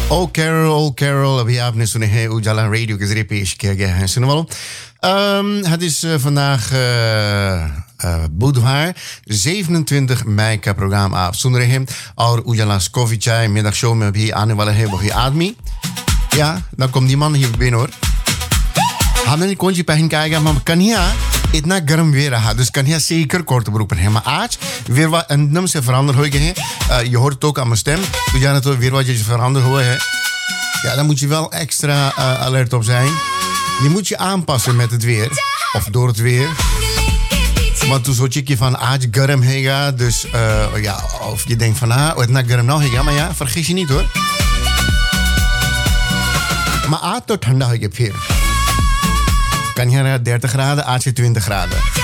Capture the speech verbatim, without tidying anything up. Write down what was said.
ओ कैरल ओ कैरल अभी आपने सुने हैं उजाला रेडियो के जरिए पेश किया गया है सुनने वालों. Um, het is uh, vandaag uh, uh, बुधवार zevenentwintig मई का प्रोग्राम आप सुन रहे हैं और उजाला's कॉफी चाय middag show में अभी आने वाला है वही आदमी. Ja, dan komt die man hier binnen hoor. हमने कौन सी पहन के आएगा maar कन्हैया इतना गर्म weer रहा dus कन्हैया zeker korte broek पर है maar आज weer wat enorm से veranderd हो गए हैं. Uh, je hoort het ook aan mijn stem. Dus ja, natuurlijk weer wat je veranderd hoor hè. Ja, dan moet je wel extra uh, alert op zijn. Je moet je aanpassen met het weer. Of door het weer. Want toen soort je van aaj garam hega. Dus uh, ja, of je denkt van ah, het na garam nou hega. Maar ja, vergis je niet hoor. Maar aaj tot thanda hoge फिर. Kan je naar dertig graden, aaj twintig graden.